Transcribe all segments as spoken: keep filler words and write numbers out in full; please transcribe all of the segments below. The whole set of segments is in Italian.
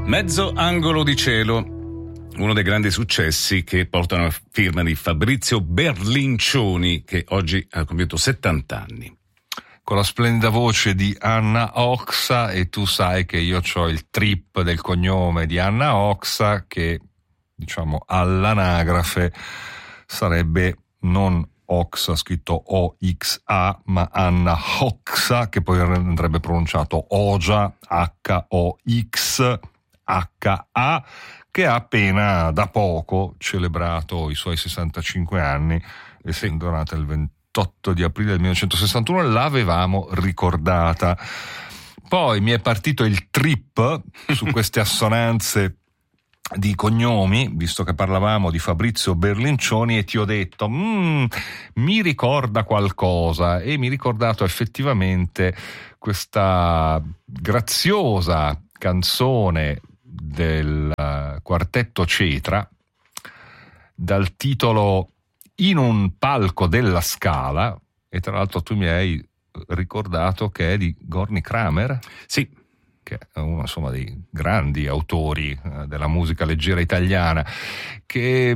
Mezzo angolo di cielo, uno dei grandi successi che portano a firma di Fabrizio Berlincioni, che oggi ha compiuto settanta anni. Con la splendida voce di Anna Oxa, e tu sai che io ho il trip del cognome di Anna Oxa, che diciamo all'anagrafe sarebbe non Oxa scritto O X A, ma Anna Oxa, che poi andrebbe pronunciato Oja, H O X H A, che ha appena da poco celebrato i suoi sessantacinque anni, essendo nata il ventotto di aprile del millenovecentosessantuno. L'avevamo ricordata. Poi mi è partito il trip su queste assonanze di cognomi, visto che parlavamo di Fabrizio Berlincioni, e ti ho detto mm, mi ricorda qualcosa, e mi ha ricordato effettivamente questa graziosa canzone del uh, quartetto Cetra dal titolo In un palco della Scala, e tra l'altro tu mi hai ricordato che è di Gorny Kramer. Sì, che è uno insomma dei grandi autori eh, della musica leggera italiana, che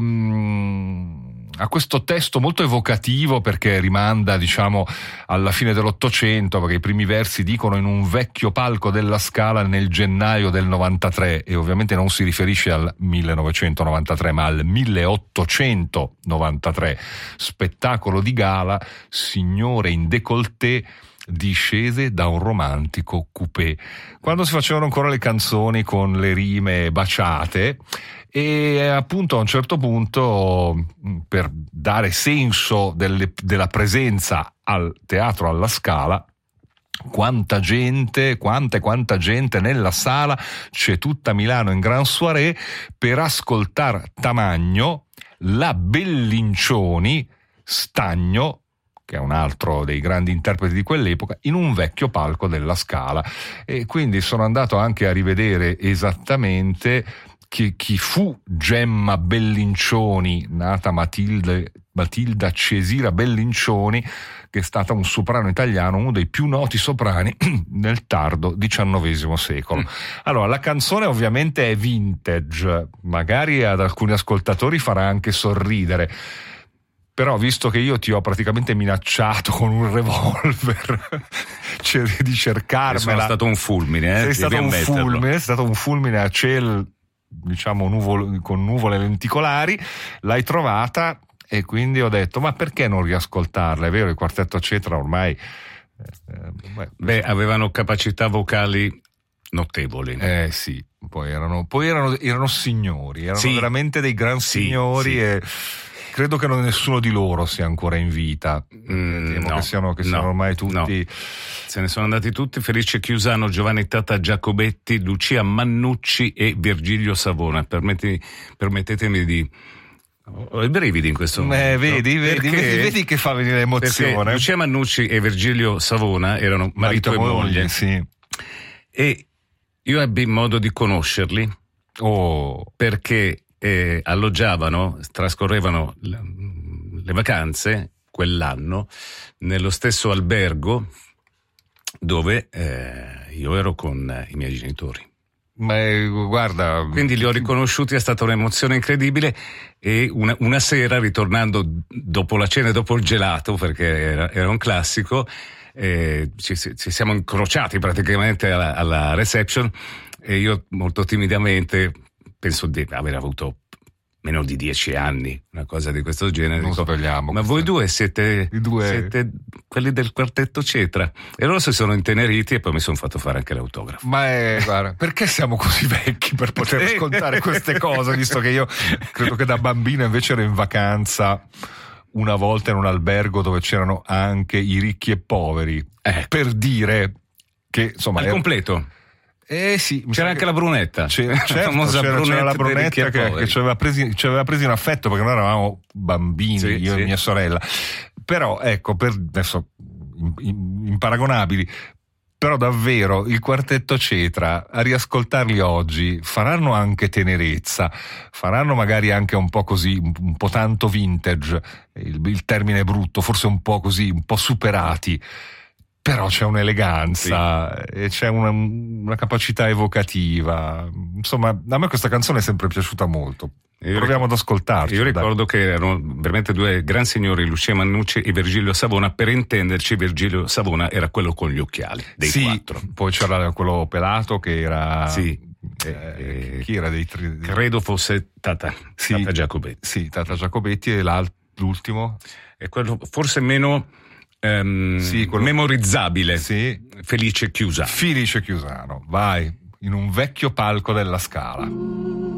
mh, ha questo testo molto evocativo, perché rimanda diciamo alla fine dell'Ottocento, perché i primi versi dicono in un vecchio palco della Scala nel gennaio del novantatré, e ovviamente non si riferisce al millenovecentonovantatré ma al milleottocentonovantatré, spettacolo di gala, signore in décolleté discese da un romantico coupé, quando si facevano ancora le canzoni con le rime baciate. E appunto a un certo punto, per dare senso delle, della presenza al teatro alla Scala, quanta gente, quanta e quanta gente nella sala, c'è tutta Milano in gran soirée per ascoltar Tamagno, la Bellincioni, Stagno, che è un altro dei grandi interpreti di quell'epoca, in un vecchio palco della Scala. E quindi sono andato anche a rivedere esattamente chi, chi fu Gemma Bellincioni, nata Matilde, Matilda Cesira Bellincioni, che è stata un soprano italiano, uno dei più noti soprani nel tardo diciannovesimo secolo. Mm. Allora, la canzone ovviamente è vintage, magari ad alcuni ascoltatori farà anche sorridere, però visto che io ti ho praticamente minacciato con un revolver di cercarmela, è stato un fulmine, eh? Sei stato un fulmine, è stato un fulmine a cielo, diciamo nuvolo, con nuvole lenticolari, l'hai trovata, e quindi ho detto ma perché non riascoltarla? È vero, il quartetto Cetra ormai eh, beh, beh avevano capacità vocali notevoli. Eh sì, poi erano, poi erano, erano signori, erano sì. veramente dei gran signori, sì, sì. E credo che non nessuno di loro sia ancora in vita. Mm, Temo no, che siano, che siano no, ormai tutti. No. Se ne sono andati tutti: Felice Chiusano, Giovanni Tata Giacobetti, Lucia Mannucci e Virgilio Savona. Permetti, permettetemi di. Ho i brividi in questo momento. Eh, vedi, vedi, vedi, vedi che fa venire emozione. Lucia Mannucci e Virgilio Savona erano marito, marito e moglie. moglie sì. E io ebbi modo di conoscerli oh. perché eh, alloggiavano, trascorrevano le, le vacanze quell'anno nello stesso albergo dove eh, io ero con i miei genitori. Ma guarda, quindi li ho riconosciuti, è stata un'emozione incredibile. E una, una sera, ritornando dopo la cena e dopo il gelato, perché era, era un classico, eh, ci, ci siamo incrociati praticamente alla, alla reception, e io molto timidamente, penso di aver avuto meno di dieci anni, una cosa di questo genere, non dico, svegliamo, ma voi due siete, I due siete quelli del quartetto Cetra? E loro si sono inteneriti e poi mi sono fatto fare anche l'autografo. Ma è, guarda, perché siamo così vecchi per poter ascoltare queste cose, visto che io credo che da bambino invece ero in vacanza una volta in un albergo dove c'erano anche i ricchi e poveri, eh. per dire che insomma al è... completo. Eh sì, c'era anche che... la Brunetta, c'era, certo, famosa c'era, Brunetta, c'era la Brunetta che, che ci aveva presi, ci aveva presi in affetto, perché noi eravamo bambini, sì, io sì. e mia sorella. Però ecco, per adesso imparagonabili, però davvero il quartetto Cetra, a riascoltarli oggi, faranno anche tenerezza, faranno magari anche un po' così, un po' tanto vintage, il, il termine è brutto, forse un po' così, un po' superati. però c'è un'eleganza, sì, e c'è una, una capacità evocativa. Insomma, a me questa canzone è sempre piaciuta molto. Io Proviamo ricordo, ad ascoltarci. Io ricordo dai. che erano veramente due gran signori, Lucia Mannucci e Virgilio Savona. Per intenderci, Virgilio Savona era quello con gli occhiali dei sì, quattro. Poi c'era quello pelato che era... Sì. Eh, eh, chi era dei tri... Credo fosse Tata, sì, Tata Giacobetti. Sì, Tata Giacobetti, e l'ultimo? È quello forse meno um, sì, quello... memorizzabile. Sì. Felice Chiusano. Felice Chiusano, vai, in un vecchio palco della Scala.